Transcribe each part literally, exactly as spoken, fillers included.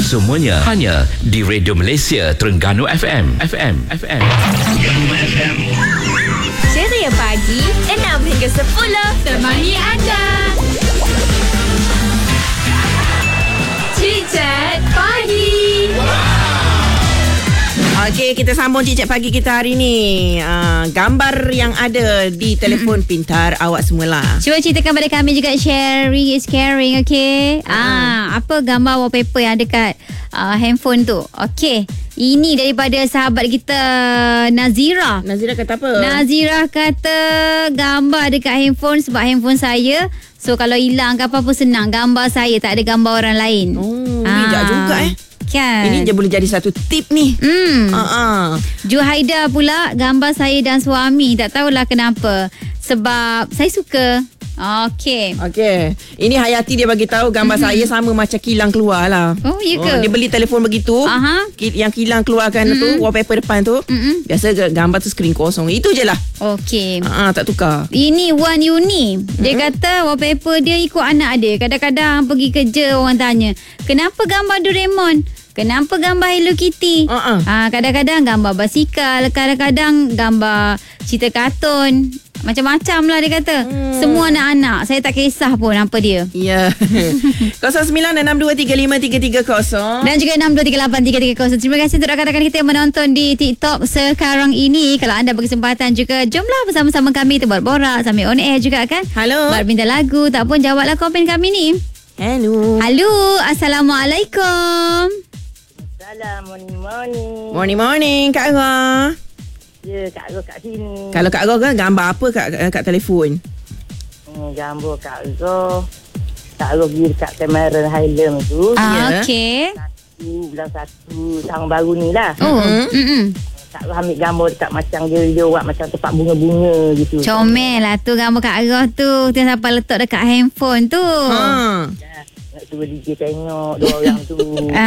semuanya hanya di Radio Malaysia Terengganu F M. F M. F M. Terengganu F M. Ceria pagi enam hingga sepuluh. Temani anda. Cicit Pagi. Okey, kita sambung Cicit Pagi kita hari ni. Uh, gambar yang ada di telefon mm-hmm. pintar awak semualah. Cuba ceritakan pada kami juga. Sharing is caring, okey? Uh-huh. Ah, apa gambar wallpaper yang ada kat uh, handphone tu? Okey. Ini daripada sahabat kita Nazira. Nazira kata apa? Nazira kata gambar dekat handphone sebab handphone saya. So kalau hilang ke apa-apa senang. Gambar saya, tak ada gambar orang lain. Oh, ah. bijak juga eh. Kan? Ini je boleh jadi satu tip ni. Hmm. Uh-uh. Juhaida pula gambar saya dan suami. Tak tahulah kenapa. Sebab saya suka. Okey. Okey. Ini Hayati dia bagi tahu gambar mm-hmm. saya sama macam kilang keluar lah. Oh, ya ke? Oh, dia beli telefon begitu. Aha. Yang kilang keluarkan mm-hmm. tu, wallpaper depan tu. Mm-hmm. Biasa gambar tu skrin kosong. Itu je lah. Okey. Uh-uh, tak tukar. Ini Wan Yuni. Dia mm-hmm. kata wallpaper dia ikut anak dia. Kadang-kadang pergi kerja orang tanya, kenapa gambar Doraemon? Kenapa gambar Hello Kitty? Uh-uh. Ha, kadang-kadang gambar basikal, kadang-kadang gambar cerita kartun. Macam-macam lah dia kata. Hmm. Semua anak-anak. Saya tak kisah pun apa dia. Ya. Yeah. kosong sembilan enam dua tiga lima tiga tiga kosong dan juga enam dua tiga lapan tiga tiga kosong. Terima kasih untuk rakan-rakan kita yang menonton di TikTok sekarang ini. Kalau anda berkesempatan juga, jomlah bersama-sama kami tu borak-borak sambil on air juga kan. Halo. Buat minta lagu. Tak pun jawablah komen kami ni. Hello. Halo. Assalamualaikum. Salam, morning, morning. Morning, morning, Kak Ara. Ya, Kak Ara kat sini. Kalau Kak Ara kan gambar apa kat, kat telefon? Hmm, gambar Kak Ara. Kak Ara pergi dekat kamera Highland tu. Ah, ya. okey. Satu, bulan satu, tahun baru ni lah. Oh, mm-hmm. Kak Ara ambil gambar dekat macam dia, dia buat macam tempat bunga-bunga gitu. Comel lah tu gambar Kak Ara tu. Tiada siapa letak dekat handphone tu. Ha. Nak suruh D J tengok dua orang tu.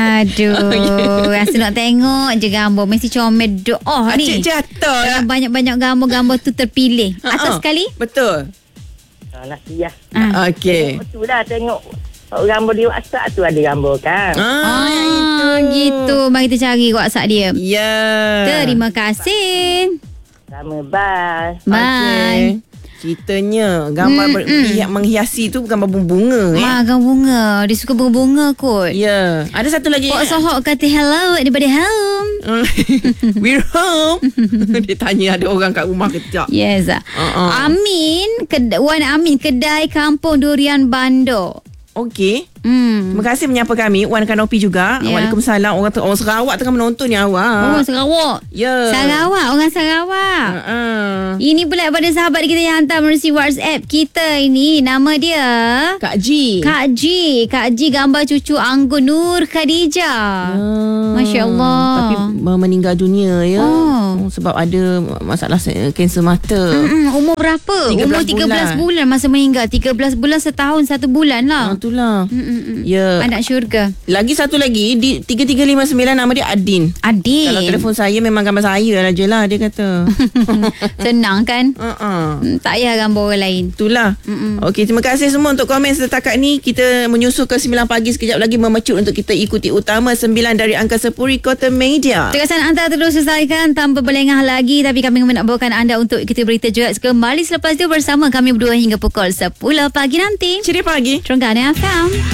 Aduh, rasa nak tengok je gambar. Mesti comel doa ni. Acik jatuh lah. Banyak-banyak gambar-gambar tu terpilih. Atas sekali? Betul. Ha, nasi lah. Ah. Okey. Betul lah tengok. Gambar di WhatsApp tu ada gambar kan. Ah, Ah, gitu. Mari kita cari WhatsApp dia. Ya. Terima kasih. Sama, bye. Bye. Okay. Ceritanya gambar mm, ber- mm. menghiasi tu gambar bunga-bunga eh. Wah, gambar bunga. Dia suka bunga-bunga kot. Ya. Yeah. Ada satu lagi. Pok Sohok kata hello daripada home. We're home. Dia tanya ada orang kat rumah ke tak. Yes. Uh-uh. Amin, ked- Wan Amin, kedai kampung durian Bandar. Okey. Hmm. Terima kasih menyapa kami Wan Kanopi juga. Ya. Waalaikumsalam. Orang orang Sarawak tengah menonton ni awak. Oh, Sarawak. Ya. Sarawak, orang Sarawak. Uh-uh. Ini pula pada sahabat kita yang hantar melalui WhatsApp kita ini. Nama dia Kak Ji. Kak Ji. Kak Ji gambar cucu Anggun Nur Khadijah. Hmm. Masya Allah. Tapi meninggal dunia ya. Oh. Sebab ada masalah kanser mata. Mm-mm. Umur berapa? tiga belas Umur tiga belas bulan. bulan masa meninggal. tiga belas bulan setahun satu bulan lah. Ah, itulah. Mm-mm. Ya. Anak syurga. Lagi satu lagi di tiga tiga lima sembilan nama dia Adin. Adin. Kalau telefon saya memang gambar saya lah je lah dia kata. Senang kan? Uh-uh. Mm, tak payah gambar orang lain. Itulah. Mm-mm. Okey, terima kasih semua untuk komen setakat ni. Kita menyusul ke sembilan pagi sekejap lagi memecut untuk kita ikuti utama sembilan dari angka sepuluh Kota Media. Tugasan anda terus selesaikan tanpa berlengah lagi, tapi kami menakbarkan anda untuk ikuti berita juga kembali selepas itu bersama kami berdua hingga pukul sepuluh pagi nanti. Ceria pagi. Terengganu F M.